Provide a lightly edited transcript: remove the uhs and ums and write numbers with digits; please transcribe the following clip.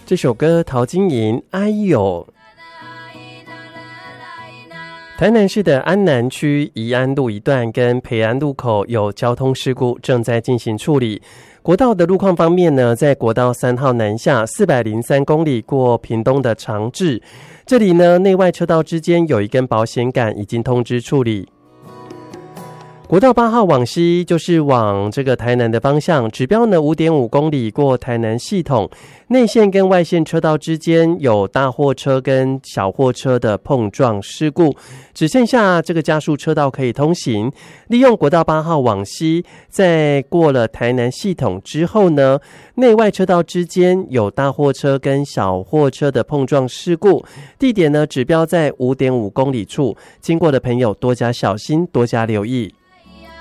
这首歌陶晶莹，哎呦。台南市的安南区宜安路一段跟培安路口有交通事故，正在进行处理。国道的路况方面呢，在国道3号南下403公里过屏东的长治，这里呢内外车道之间有一根保险杆，已经通知处理。国道8号往西，就是往这个台南的方向，指标呢5.5公里过台南系统，内线跟外线车道之间有大货车跟小货车的碰撞事故，只剩下这个加速车道可以通行。利用国道8号往西，在过了台南系统之后呢，内外车道之间有大货车跟小货车的碰撞事故，地点呢指标在5.5公里处，经过的朋友多加小心，多加留意。